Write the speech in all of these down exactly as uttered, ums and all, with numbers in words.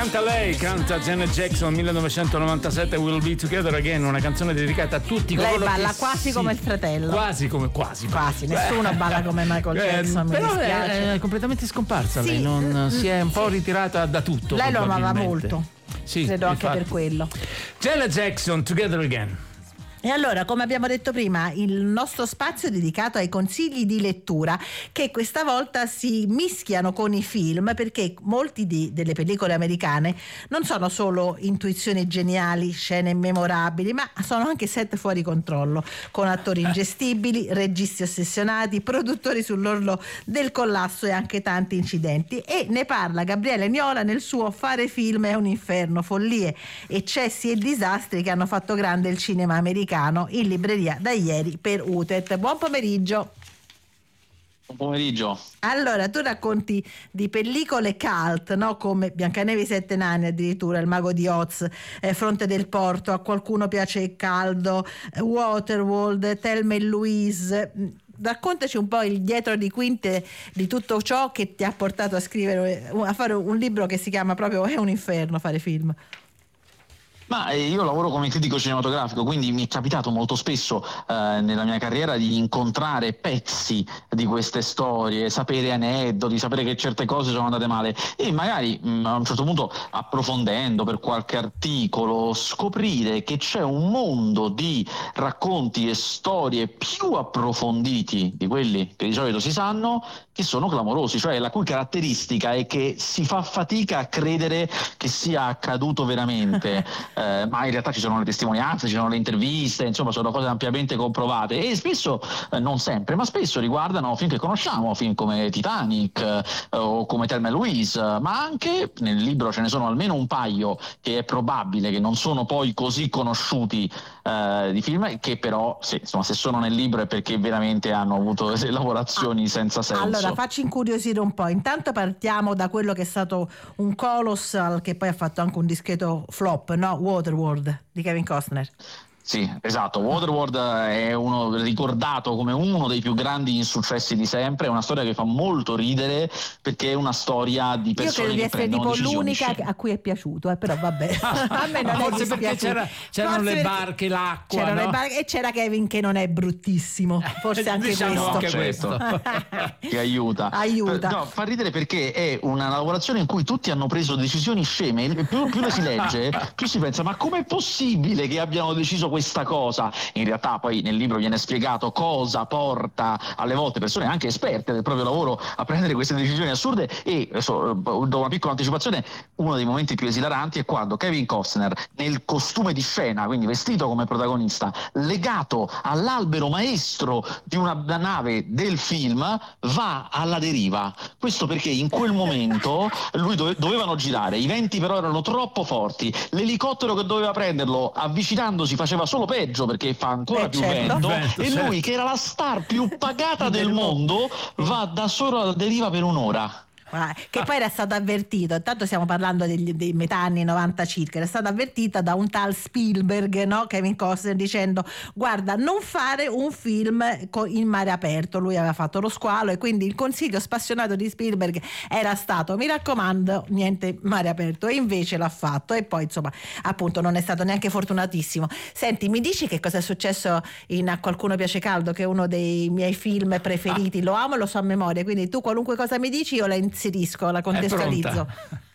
Canta lei, canta Janet Jackson, millenovecentonovantasette, We'll Be Together Again, una canzone dedicata a tutti coloro lei balla che quasi si... come il fratello. Quasi come quasi. Quasi, nessuno balla come Michael Jackson. Eh, però mi è, è completamente scomparsa, sì, lei non si è un po' sì. ritirata da tutto. Lei lo amava molto. Sì, credo infatti. anche per quello. Janet Jackson, Together Again. E allora, come abbiamo detto prima, il nostro spazio è dedicato ai consigli di lettura, che questa volta si mischiano con i film, perché molti di, delle pellicole americane non sono solo intuizioni geniali, scene memorabili, ma sono anche set fuori controllo, con attori ingestibili, registi ossessionati, produttori sull'orlo del collasso e anche tanti incidenti. E ne parla Gabriele Niola nel suo Fare film è un inferno, follie, eccessi e disastri che hanno fatto grande il cinema americano, in libreria da ieri per Utet. Buon pomeriggio. Buon pomeriggio. Allora, tu racconti di pellicole cult, no? Come Biancaneve e i Sette Nani, addirittura Il Mago di Oz, eh, Fronte del Porto, A qualcuno piace il caldo, eh, Waterworld, Thelma e Louise. Raccontaci un po' il dietro di quinte di tutto ciò che ti ha portato a scrivere, a fare un libro che si chiama proprio È un inferno fare film. Ma io lavoro come critico cinematografico, quindi mi è capitato molto spesso eh, nella mia carriera di incontrare pezzi di queste storie, sapere aneddoti, sapere che certe cose sono andate male e magari mh, a un certo punto, approfondendo per qualche articolo, scoprire che c'è un mondo di racconti e storie più approfonditi di quelli che di solito si sanno, che sono clamorosi, cioè la cui caratteristica è che si fa fatica a credere che sia accaduto veramente. Eh, ma in realtà ci sono le testimonianze, ci sono le interviste, insomma sono cose ampiamente comprovate e spesso, eh, non sempre, ma spesso riguardano film che conosciamo, film come Titanic eh, o come Thelma e Louise, ma anche nel libro ce ne sono almeno un paio che è probabile che non sono poi così conosciuti eh, di film, che però sì, insomma, se sono nel libro è perché veramente hanno avuto delle lavorazioni ah, senza senso. Allora facci incuriosire un po', intanto partiamo da quello che è stato un colossal che poi ha fatto anche un discreto flop, no? Waterworld di Kevin Costner. Sì, esatto. Waterworld è uno ricordato come uno dei più grandi insuccessi di sempre, è una storia che fa molto ridere perché è una storia di persone che prendono decisioni. Io credo di essere tipo l'unica a cui è piaciuto, eh, però vabbè. A me non è forse perché c'era, c'erano forse le barche, l'acqua, c'erano no? le barche, e c'era Kevin che non è bruttissimo, forse anche diciamo questo. Anche questo. Che aiuta. Aiuta. No, fa ridere perché è una lavorazione in cui tutti hanno preso decisioni sceme, più, più le si legge, più si pensa ma com'è possibile che abbiano deciso questa cosa? In realtà poi nel libro viene spiegato cosa porta alle volte persone anche esperte del proprio lavoro a prendere queste decisioni assurde e adesso, do una piccola anticipazione, uno dei momenti più esilaranti è quando Kevin Costner nel costume di scena, quindi vestito come protagonista, legato all'albero maestro di una nave del film, va alla deriva. Questo perché in quel momento lui dove, dovevano girare, i venti però erano troppo forti, l'elicottero che doveva prenderlo avvicinandosi faceva solo peggio perché fa ancora eh, più certo. vento, vento e certo. lui che era la star più pagata del mondo va da solo alla deriva per un'ora. Che poi era stato avvertito, intanto stiamo parlando degli, dei metà anni novanta circa, era stata avvertita da un tal Spielberg, no? Kevin Costner, dicendo guarda non fare un film in mare aperto. Lui aveva fatto Lo Squalo e quindi il consiglio spassionato di Spielberg era stato mi raccomando niente mare aperto, e invece l'ha fatto e poi insomma appunto non è stato neanche fortunatissimo. Senti, mi dici che cosa è successo in A qualcuno piace caldo, che è uno dei miei film preferiti, lo amo e lo so a memoria, quindi tu qualunque cosa mi dici io la inserisco, la contestualizzo.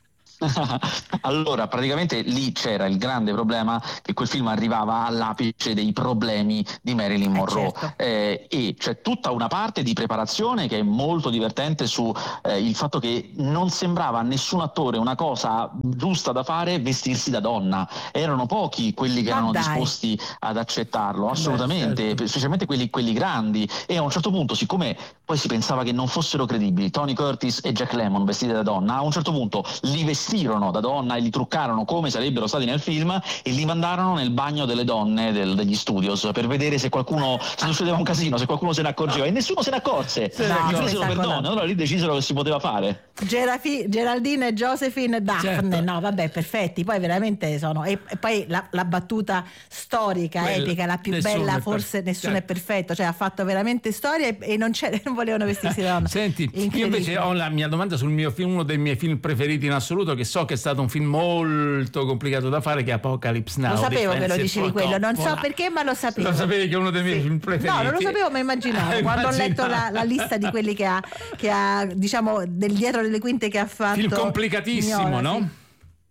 Allora, praticamente lì c'era il grande problema che quel film arrivava all'apice dei problemi di Marilyn Monroe, eh certo. eh, e c'è tutta una parte di preparazione che è molto divertente su eh, il fatto che non sembrava a nessun attore una cosa giusta da fare vestirsi da donna, erano pochi quelli che Ma erano dai. disposti ad accettarlo, assolutamente. Beh, certo. Specialmente quelli, quelli grandi, e a un certo punto, siccome poi si pensava che non fossero credibili Tony Curtis e Jack Lemmon vestiti da donna, a un certo punto li vestirono da donna e li truccarono come sarebbero stati nel film e li mandarono nel bagno delle donne del, degli studios per vedere se qualcuno, se succedeva un casino, se qualcuno se ne accorgeva, e nessuno se ne accorse, No, li presero per donne, allora lì decisero che si poteva fare. Gerafi, Geraldine e Josephine Daphne, Certo. no vabbè, perfetti, poi veramente sono, e, e poi la, la battuta storica, Quella, epica, la più nessuno bella, è forse per- nessuno certo. è perfetto, cioè ha fatto veramente storia e, e non, c'è, non volevano vestirsi da donna. Senti, io Incredibile. invece ho la mia domanda sul mio film, uno dei miei film preferiti in assoluto, che che so che è stato un film molto complicato da fare, che è Apocalypse Now. Lo sapevo che lo dicevi quello, non so perché, ma lo sapevo. Lo sapevi che è uno dei miei sì. film preferiti? No, non lo sapevo, ma immaginavo. Eh, quando immaginavo. ho letto la, la lista di quelli che ha, che ha, diciamo, del dietro delle quinte che ha fatto. Film complicatissimo, Mignola, no? Sì.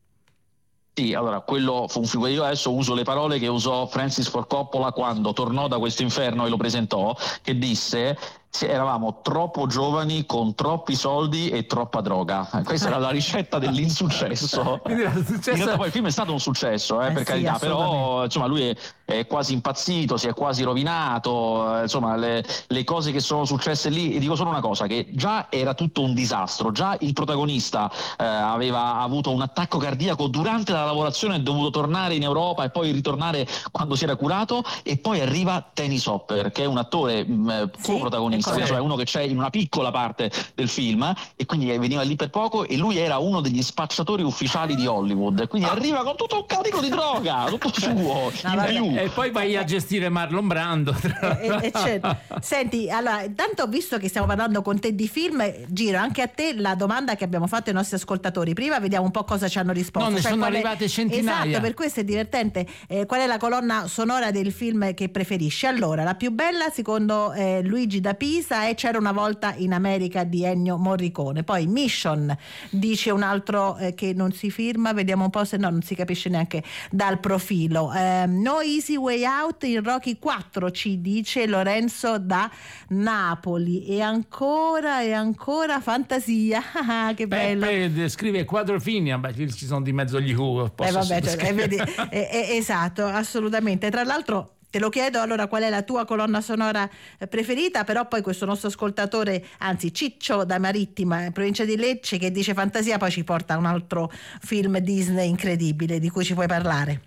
Sì, allora quello fu un film. Io adesso uso le parole che usò Francis Ford Coppola quando tornò da questo inferno e lo presentò, che disse: eravamo troppo giovani con troppi soldi e troppa droga. Questa era la ricetta dell'insuccesso. Quindi era successo... In realtà poi il film è stato un successo, eh, eh per sì, carità, però insomma lui è, è quasi impazzito, si è quasi rovinato, eh, insomma le, le cose che sono successe lì. E dico solo una cosa, che già era tutto un disastro, già il protagonista eh, aveva avuto un attacco cardiaco durante la lavorazione, è dovuto tornare in Europa e poi ritornare quando si era curato, e poi arriva Dennis Hopper, che è un attore mh, sì, co-protagonista, cioè uno che c'è in una piccola parte del film, e quindi veniva lì per poco, e lui era uno degli spacciatori ufficiali di Hollywood, quindi ah. arriva con tutto un carico di droga, tutto suo, no, in più. E poi vai a gestire Marlon Brando. E, e certo. Senti, allora, tanto visto che stiamo parlando con te di film, giro anche a te la domanda che abbiamo fatto ai nostri ascoltatori. Prima vediamo un po' cosa ci hanno risposto. No, ne cioè, sono qual è... arrivate centinaia. Esatto, per questo è divertente. Eh, qual è la colonna sonora del film che preferisci? Allora, la più bella secondo eh, Luigi da Pisa è C'era una volta in America di Ennio Morricone. Poi Mission dice un altro eh, che non si firma, vediamo un po' se no non si capisce neanche dal profilo. eh, No Easy Way Out in Rocky quattro ci dice Lorenzo da Napoli. E ancora e ancora Fantasia. Che bello. Peppe scrive Quadrofinia, beh, ci sono di mezzo gli Who. Eh, vabbè, cioè, eh, vedi, eh, eh, esatto, assolutamente. Tra l'altro te lo chiedo allora qual è la tua colonna sonora preferita, però poi questo nostro ascoltatore, anzi Ciccio da Marittima, provincia di Lecce, che dice Fantasia, poi ci porta un altro film Disney incredibile di cui ci puoi parlare.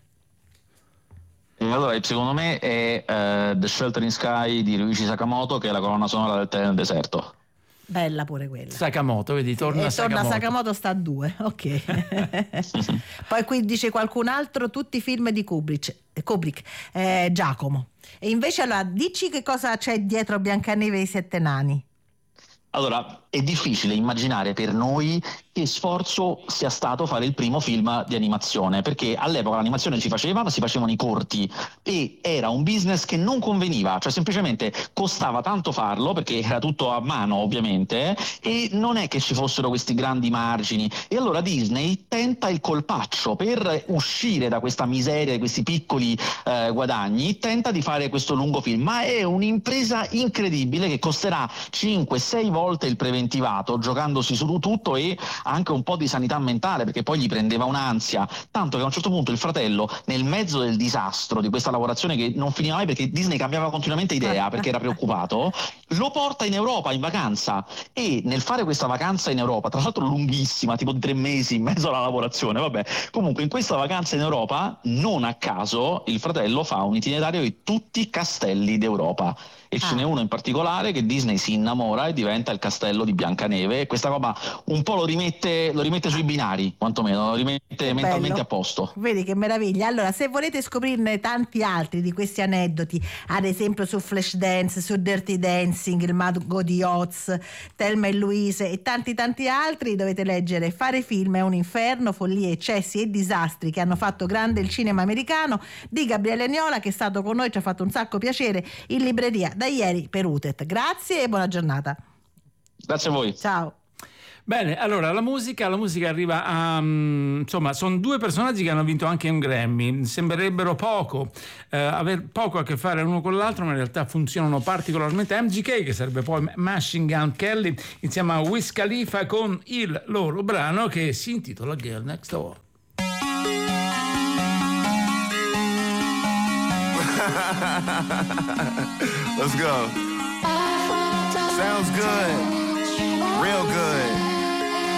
Allora, secondo me è uh, The Sheltering Sky di Ryuichi Sakamoto, che è la colonna sonora del Tè nel deserto. Bella pure quella. Sakamoto, vedi, torna e Sakamoto. torna Sakamoto, sta a due, ok. Poi qui dice qualcun altro tutti i film di Kubrick, Kubrick eh, Giacomo. E invece allora dici che cosa c'è dietro Biancaneve e i Sette Nani. Allora, è difficile immaginare per noi che sforzo sia stato fare il primo film di animazione, perché all'epoca l'animazione si faceva, ma si facevano i corti, e era un business che non conveniva, cioè semplicemente costava tanto farlo, perché era tutto a mano ovviamente, e non è che ci fossero questi grandi margini. E allora Disney tenta il colpaccio per uscire da questa miseria, di questi piccoli eh, guadagni, tenta di fare questo lungo film, ma è un'impresa incredibile che costerà cinque sei volte il preventivato, giocandosi su tutto e anche un po' di sanità mentale, perché poi gli prendeva un'ansia, tanto che a un certo punto il fratello, nel mezzo del disastro di questa lavorazione che non finiva mai perché Disney cambiava continuamente idea perché era preoccupato, lo porta in Europa in vacanza, e nel fare questa vacanza in Europa, tra l'altro lunghissima, tipo di tre mesi in mezzo alla lavorazione, vabbè, comunque in questa vacanza in Europa, non a caso il fratello fa un itinerario di tutti i castelli d'Europa, e ce ah. n'è uno in particolare che Disney si innamora e diventa il castello di Biancaneve, e questa roba un po' lo rimette, lo rimette sui binari, quantomeno lo rimette che mentalmente bello. A posto. Vedi che meraviglia. Allora, se volete scoprirne tanti altri di questi aneddoti, ad esempio su Flashdance, su Dirty Dancing, Il Mago di Oz, Thelma e Louise e tanti tanti altri, dovete leggere Fare film è un inferno, follie, eccessi e disastri che hanno fatto grande il cinema americano di Gabriele Niola, che è stato con noi, ci ha fatto un sacco piacere, in libreria da ieri per U T E T. Grazie e buona giornata. Grazie a voi. Ciao. Bene, allora la musica, la musica arriva a, um, insomma, sono due personaggi che hanno vinto anche un Grammy, sembrerebbero poco, eh, aver poco a che fare l'uno con l'altro, ma in realtà funzionano particolarmente. M G K, che sarebbe poi Machine Gun Kelly, insieme a Wiz Khalifa, con il loro brano che si intitola Girl Next Door. Let's go. Sounds good. Real good.